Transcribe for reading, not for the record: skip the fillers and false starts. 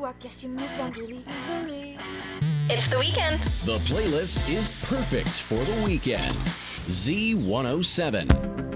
I guess you moved on really easily. It's the weekend. The playlist is perfect for the weekend. Z107.